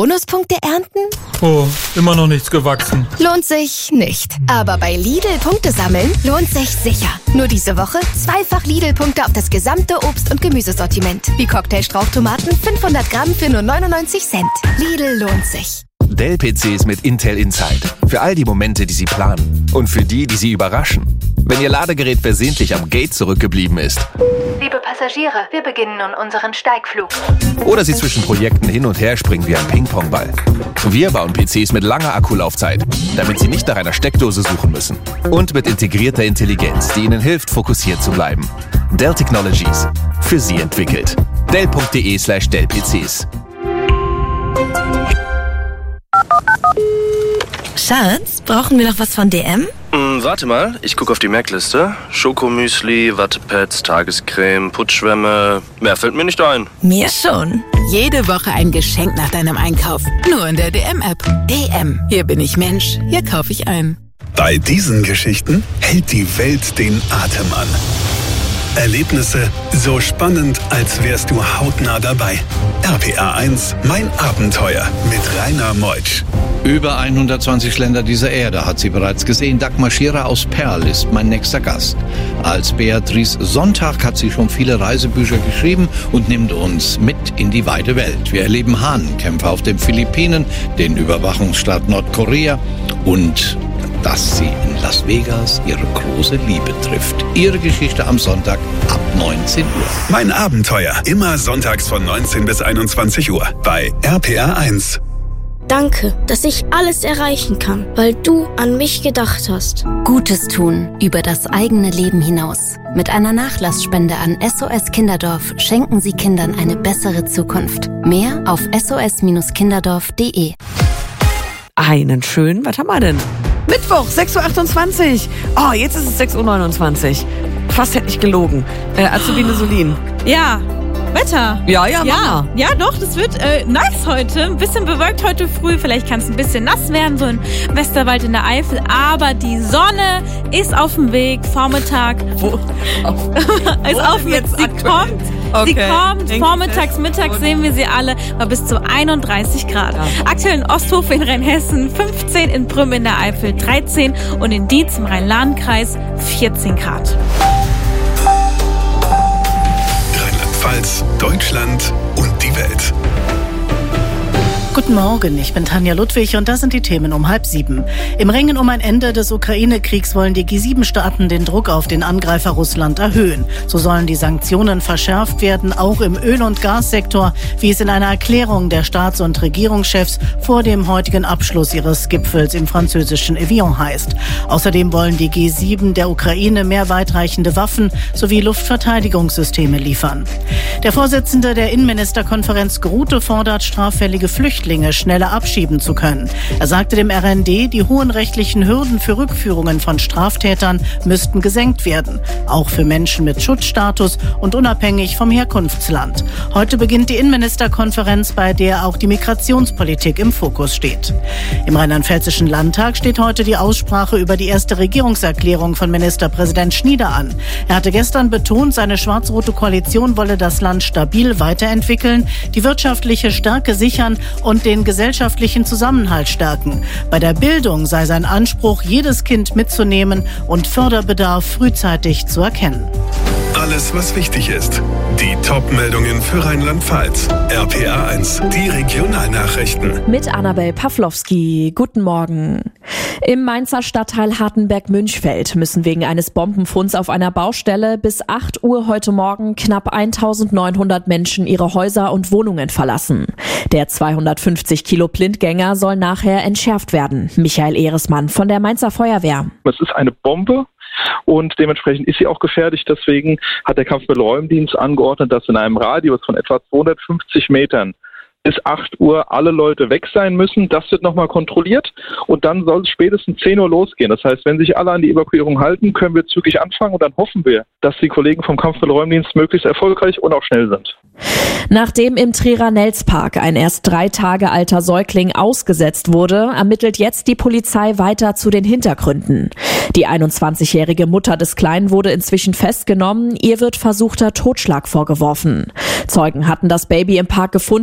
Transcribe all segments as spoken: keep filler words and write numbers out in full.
Bonuspunkte ernten? Oh, immer noch nichts gewachsen. Lohnt sich nicht. Aber bei Lidl Punkte sammeln lohnt sich sicher. Nur diese Woche zweifach Lidl-Punkte auf das gesamte Obst- und Gemüsesortiment. Wie Cocktailstrauchtomaten fünfhundert Gramm für nur neunundneunzig Cent. Lidl lohnt sich. Dell-P Cs mit Intel Inside. Für all die Momente, die Sie planen. Und für die, die Sie überraschen. Wenn Ihr Ladegerät versehentlich am Gate zurückgeblieben ist. Liebe Passagiere, wir beginnen nun unseren Steigflug. Oder Sie zwischen Projekten hin und her springen wie ein Ping-Pong-Ball. Wir bauen P Cs mit langer Akkulaufzeit, damit Sie nicht nach einer Steckdose suchen müssen. Und mit integrierter Intelligenz, die Ihnen hilft, fokussiert zu bleiben. Dell Technologies. Für Sie entwickelt. Dell.de slash Dell-PCs. Schatz, brauchen wir noch was von D M? Hm, warte mal, ich gucke auf die Merkliste. Schokomüsli, Wattepads, Tagescreme, Putzschwämme. Mehr fällt mir nicht ein. Mir schon. Jede Woche ein Geschenk nach deinem Einkauf. Nur in der D M-App. D M. Hier bin ich Mensch. Hier kaufe ich ein. Bei diesen Geschichten hält die Welt den Atem an. Erlebnisse so spannend, als wärst du hautnah dabei. R P R eins, mein Abenteuer mit Rainer Meutsch. Über hundertzwanzig Länder dieser Erde hat sie bereits gesehen. Dagmar Scherer aus Perl ist mein nächster Gast. Als Beatrice Sonntag hat sie schon viele Reisebücher geschrieben und nimmt uns mit in die weite Welt. Wir erleben Hahnenkämpfe auf den Philippinen, den Überwachungsstaat Nordkorea und dass sie in Las Vegas ihre große Liebe trifft. Ihre Geschichte am Sonntag ab neunzehn Uhr. Mein Abenteuer, immer sonntags von neunzehn bis einundzwanzig Uhr bei R P R eins. Danke, dass ich alles erreichen kann, weil du an mich gedacht hast. Gutes tun über das eigene Leben hinaus. Mit einer Nachlassspende an S O S Kinderdorf schenken Sie Kindern eine bessere Zukunft. Mehr auf S O S Kinderdorf punkt de. Einen schönen, was haben wir denn? Mittwoch, sechs Uhr achtundzwanzig. Oh, jetzt ist es sechs Uhr neunundzwanzig. Fast hätte ich gelogen. Äh, Azubine Solin. Ja, Wetter. Ja, ja, ja, Mama. Ja, doch, das wird äh, nice heute. Ein bisschen bewölkt heute früh. Vielleicht kann es ein bisschen nass werden, so in Westerwald in der Eifel. Aber die Sonne ist auf dem Weg. Vormittag. Wo? Auf, ist auf dem Weg. Sie kommt. Okay. Sie kommt. Vormittags, mittags sehen wir sie alle. War bis zu einunddreißig Grad. Ja. Aktuell in Osthofen in Rheinhessen fünfzehn, in Prüm in der Eifel dreizehn und in Dietz im Rhein-Lahn-Kreis vierzehn Grad. Rheinland-Pfalz, Deutschland und die Welt. Guten Morgen, ich bin Tanja Ludwig und das sind die Themen um halb sieben. Im Ringen um ein Ende des Ukraine-Kriegs wollen die G sieben Staaten den Druck auf den Angreifer Russland erhöhen. So sollen die Sanktionen verschärft werden, auch im Öl- und Gassektor, wie es in einer Erklärung der Staats- und Regierungschefs vor dem heutigen Abschluss ihres Gipfels im französischen Evian heißt. Außerdem wollen die G sieben der Ukraine mehr weitreichende Waffen sowie Luftverteidigungssysteme liefern. Der Vorsitzende der Innenministerkonferenz Grute fordert, straffällige Flüchtlinge schneller abschieben zu können. Er sagte dem R N D, die hohen rechtlichen Hürden für Rückführungen von Straftätern müssten gesenkt werden. Auch für Menschen mit Schutzstatus und unabhängig vom Herkunftsland. Heute beginnt die Innenministerkonferenz, bei der auch die Migrationspolitik im Fokus steht. Im Rheinland-Pfälzischen Landtag steht heute die Aussprache über die erste Regierungserklärung von Ministerpräsident Schnieder an. Er hatte gestern betont, seine schwarz-rote Koalition wolle das Land stabil weiterentwickeln, die wirtschaftliche Stärke sichern und den gesellschaftlichen Zusammenhalt stärken. Bei der Bildung sei sein Anspruch, jedes Kind mitzunehmen und Förderbedarf frühzeitig zu erkennen. Alles, was wichtig ist. Die Top-Meldungen für Rheinland-Pfalz. R P R eins, die Regionalnachrichten. Mit Annabel Pawlowski. Guten Morgen. Im Mainzer Stadtteil Hartenberg-Münchfeld müssen wegen eines Bombenfunds auf einer Baustelle bis acht Uhr heute Morgen knapp eintausendneunhundert Menschen ihre Häuser und Wohnungen verlassen. Der zweihundertfünfzig Kilo Blindgänger soll nachher entschärft werden. Michael Ehresmann von der Mainzer Feuerwehr. Es ist eine Bombe. Und dementsprechend ist sie auch gefährlich. Deswegen hat der Kampfmittelräumdienst angeordnet, dass in einem Radius von etwa zweihundertfünfzig Metern bis acht Uhr alle Leute weg sein müssen. Das wird nochmal kontrolliert und dann soll es spätestens zehn Uhr losgehen. Das heißt, wenn sich alle an die Evakuierung halten, können wir zügig anfangen und dann hoffen wir, dass die Kollegen vom Kampfmittelräumdienst möglichst erfolgreich und auch schnell sind. Nachdem im Trierer Nelspark ein erst drei Tage alter Säugling ausgesetzt wurde, ermittelt jetzt die Polizei weiter zu den Hintergründen. Die einundzwanzigjährige Mutter des Kleinen wurde inzwischen festgenommen. Ihr wird versuchter Totschlag vorgeworfen. Zeugen hatten das Baby im Park gefunden und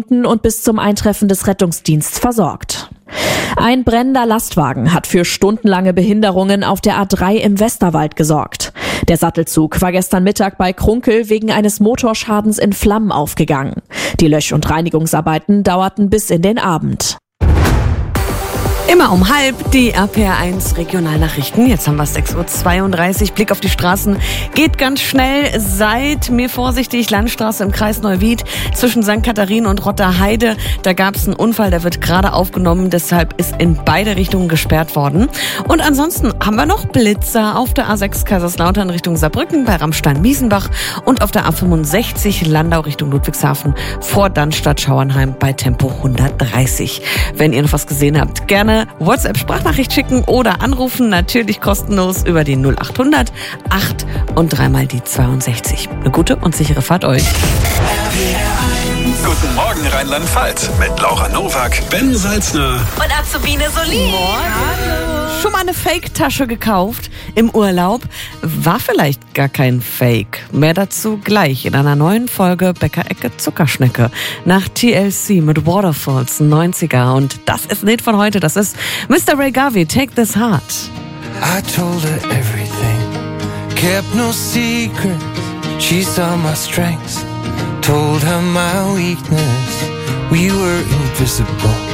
bis zum Eintreffen des Rettungsdienstes versorgt. Ein brennender Lastwagen hat für stundenlange Behinderungen auf der A drei im Westerwald gesorgt. Der Sattelzug war gestern Mittag bei Krunkel wegen eines Motorschadens in Flammen aufgegangen. Die Lösch- und Reinigungsarbeiten dauerten bis in den Abend. Immer um halb die R P R eins Regionalnachrichten. Jetzt haben wir sechs Uhr zweiunddreißig. Blick auf die Straßen geht ganz schnell. Seid mir vorsichtig. Landstraße im Kreis Neuwied zwischen Sankt Katharinen und Rotterheide. Da gab es einen Unfall, der wird gerade aufgenommen. Deshalb ist in beide Richtungen gesperrt worden. Und ansonsten haben wir noch Blitzer auf der A sechs Kaiserslautern Richtung Saarbrücken bei Rammstein-Miesenbach und auf der A fünfundsechzig Landau Richtung Ludwigshafen vor Dannstatt-Schauernheim bei Tempo hundertdreißig. Wenn ihr noch was gesehen habt, gerne WhatsApp-Sprachnachricht schicken oder anrufen, natürlich kostenlos über die null acht hundert acht und dreimal die zweiundsechzig. Eine gute und sichere Fahrt euch. Guten Morgen Rheinland-Pfalz mit Laura Nowak, Ben Salzner und Azubine Solin. Schon mal eine Fake-Tasche gekauft im Urlaub? War vielleicht gar kein Fake. Mehr dazu gleich in einer neuen Folge Bäcker-Ecke Zuckerschnecke. Nach T L C mit Waterfalls neunziger. Und das ist nicht von heute, das ist Mister Ray Garvey, Take This Heart. I told her everything, kept no secret. She saw my strengths, told her my weakness. We were invisible.